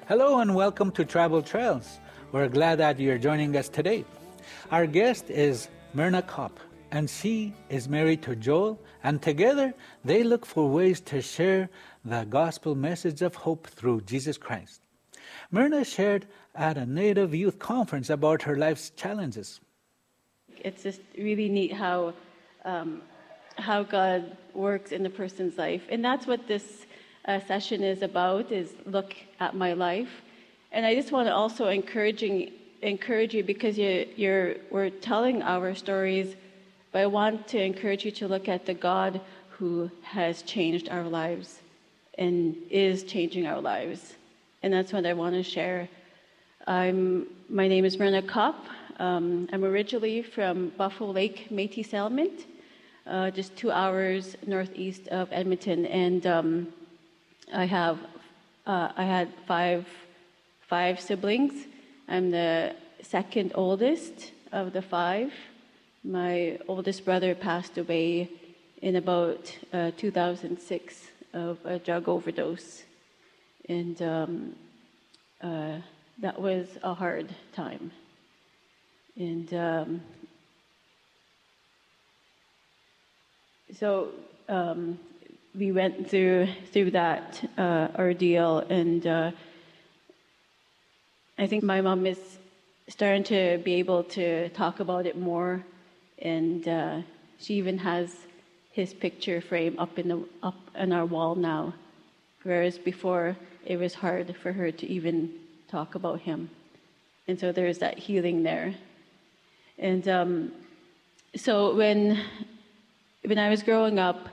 Hello and welcome to Travel Trails. We're glad that you're joining us today. Our guest is Myrna Kopp, and she is married to Joel, and together they look for ways to share the gospel message of hope through Jesus Christ. Myrna shared at a Native Youth Conference about her life's challenges. It's just really neat how God works in a person's life, and that's what this session is about, is look at my life. And I just want to also encourage you because we're telling our stories, but I want to encourage you to look at the God who has changed our lives and is changing our lives. And that's what I want to share. My name is Myrna Kopp. I'm originally from Buffalo Lake Métis Settlement, just 2 hours northeast of Edmonton, and I had five siblings. I'm the second oldest of the 5. My oldest brother passed away in about 2006 of a drug overdose, and that was a hard time. And so we went through that ordeal, and I think my mom is starting to be able to talk about it more, and she even has his picture frame up on our wall now, whereas before it was hard for her to even talk about him. And so there's that healing there. And so when I was growing up,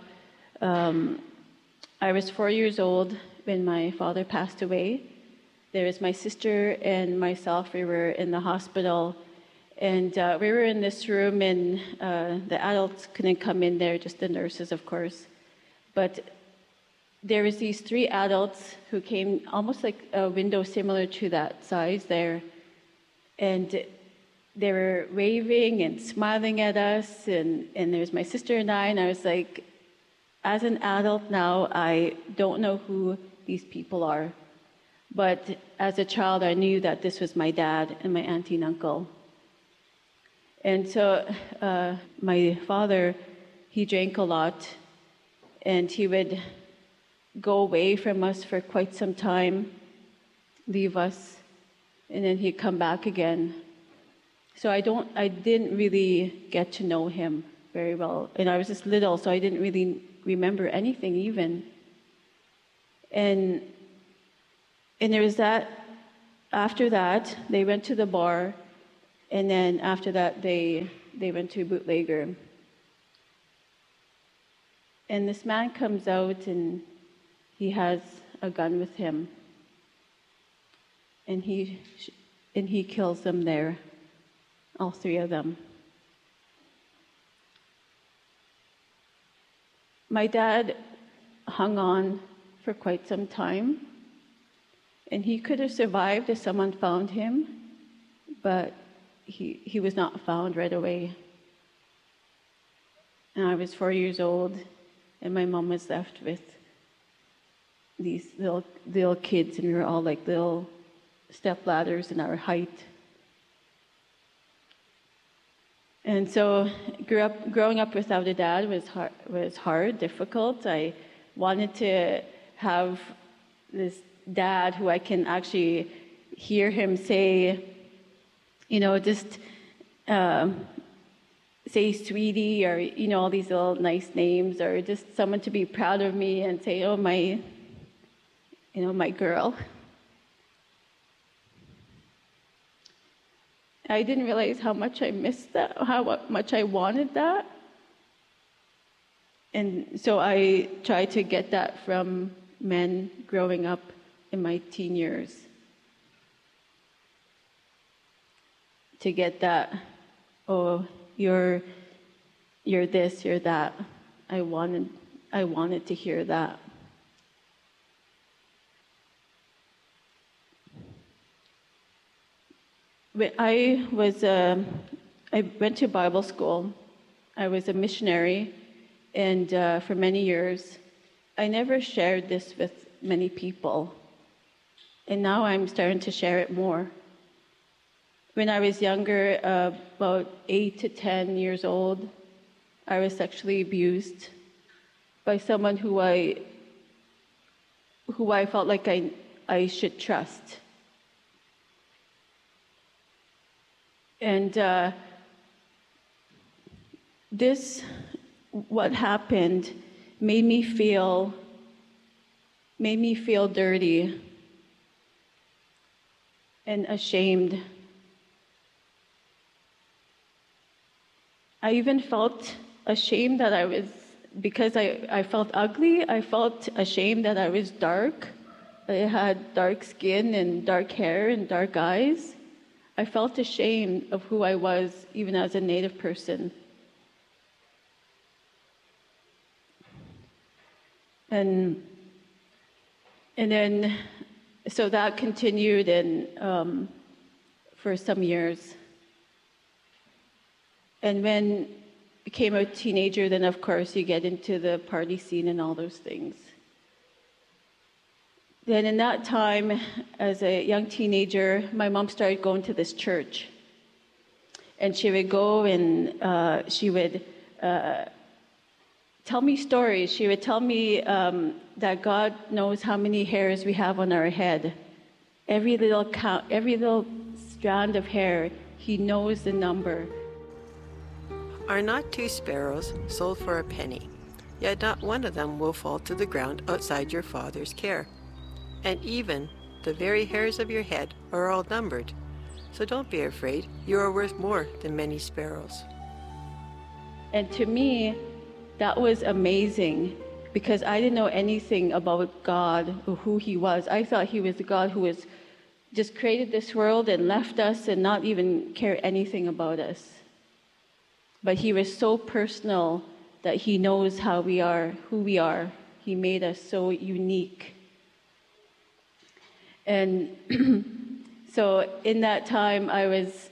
I was 4 years old when my father passed away. There was my sister and myself. We were in the hospital, and we were in this room, and the adults couldn't come in there, just the nurses, of course. But there was these 3 adults who came almost like a window similar to that size there, and they were waving and smiling at us, and there was my sister and I was like, as an adult now, I don't know who these people are. But as a child, I knew that this was my dad and my auntie and uncle. And so my father, he drank a lot, and he would go away from us for quite some time, leave us, and then he'd come back again. So I didn't really get to know him very well. And I was just little, so I didn't really remember anything even. And there was that, after that, they went to the bar, and then after that, they went to Bootlegger. And this man comes out, and he has a gun with him. And he kills them there, all 3 of them. My dad hung on for quite some time, and he could have survived if someone found him, but he was not found right away. And I was 4 years old, and my mom was left with these little kids, and we were all like little stepladders in our height. And so growing up without a dad was hard, difficult. I wanted to have this dad who I can actually hear him say, just say sweetie, or, all these little nice names, or just someone to be proud of me and say, oh, my girl. I didn't realize how much I missed that, how much I wanted that. And so I tried to get that from men growing up in my teen years. To get that, oh, you're this, you're that. I wanted to hear that. I went to Bible school. I was a missionary, and for many years, I never shared this with many people. and now I'm starting to share it more. When I was younger, about 8 to 10 years old, I was sexually abused by someone who I felt like I should trust. And what happened made me feel dirty and ashamed. I even felt ashamed that because I felt ugly, I felt ashamed that I was dark. I had dark skin and dark hair and dark eyes. I felt ashamed of who I was, even as a Native person. And then, so that continued for some years. And when I became a teenager, then of course you get into the party scene and all those things. Then in that time, as a young teenager, my mom started going to this church. And she would go and she would tell me stories. She would tell me that God knows how many hairs we have on our head. Every little strand of hair, He knows the number. Are not 2 sparrows sold for a penny? Yet not one of them will fall to the ground outside your Father's care. And even the very hairs of your head are all numbered. So don't be afraid. You are worth more than many sparrows. And to me, that was amazing, because I didn't know anything about God or who He was. I thought He was the God who was just created this world and left us and not even care anything about us. But He was so personal that He knows how we are, who we are. He made us so unique. And so in that time, I was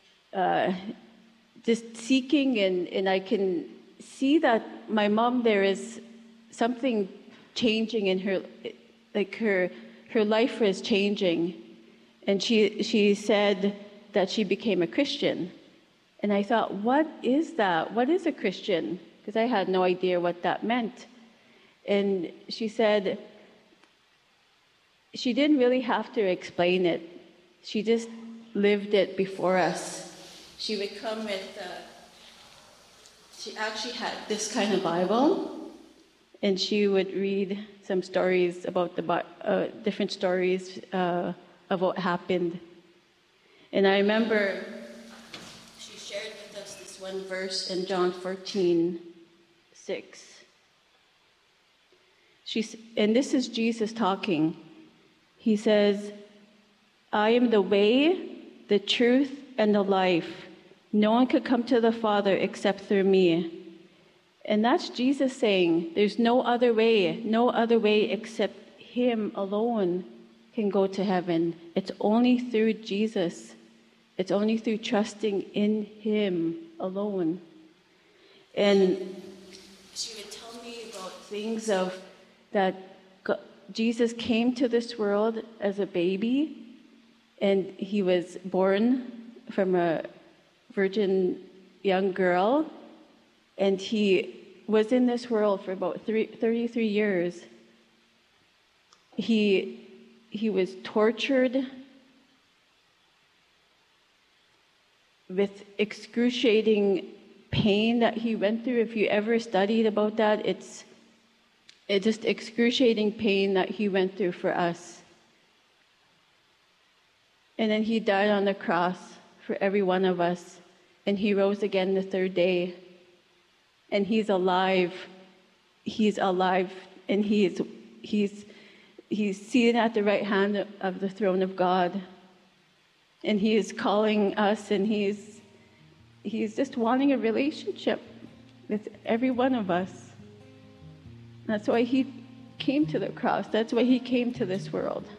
just seeking, and I can see that my mom, there is something changing in her, like her life was changing. And she said that she became a Christian. And I thought, what is that? What is a Christian? Because I had no idea what that meant. And she said she didn't really have to explain it. She just lived it before us. She would come with, she actually had this kind of Bible, and she would read some stories about different stories of what happened. And I remember she shared with us this one verse in John 14:6. And this is Jesus talking. He says, I am the way, the truth, and the life. No one could come to the Father except through me. And that's Jesus saying, there's no other way except Him alone can go to heaven. It's only through Jesus. It's only through trusting in Him alone. And she would tell me about things of that Jesus came to this world as a baby, and He was born from a virgin young girl, and He was in this world for about 33 years. He was tortured with excruciating pain that He went through. If you ever studied about that, it's just excruciating pain that He went through for us. And then He died on the cross for every one of us. And He rose again the third day. And He's alive. He's alive. And He's seated at the right hand of the throne of God. And He is calling us, and He's just wanting a relationship with every one of us. That's why He came to the cross. That's why He came to this world.